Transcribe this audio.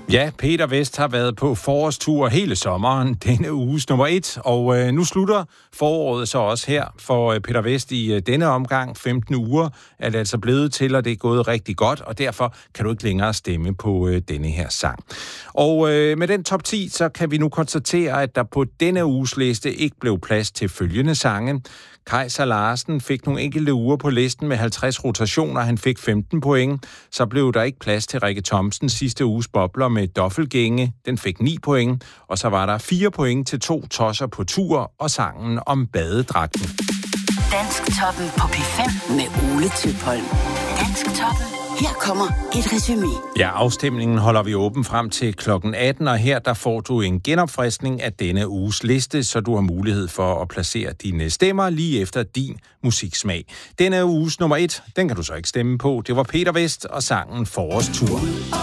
Ja, Peter Vest har været på forårstur hele sommeren, denne uges nummer 1, og nu slutter foråret så også her for Peter Vest i denne omgang. 15 uger er det altså blevet til, og det er gået rigtig godt, og derfor kan du ikke længere stemme på denne her sang. Og med den top 10, så kan vi nu konstatere, at der på denne uges liste ikke blev plads til følgende sange. Kaiser Larsen fik nogle enkelte uger på listen med 50 rotationer. Han fik 15 point. Så blev der ikke plads til Rikke Thomsens sidste uges bobler med Doffelgænge. Den fik 9 point. Og så var der 4 point til 2 tosser på tur og sangen om badedragten. Dansktoppen på P5 med Ole Tøpholm. Dansktoppen. Her kommer et resumé. Ja, afstemningen holder vi åben frem til klokken 18, og her der får du en genopfriskning af denne uges liste, så du har mulighed for at placere dine stemmer lige efter din musiksmag. Denne uges nummer 1, den kan du så ikke stemme på. Det var Peter Vest og sangen Forårstur.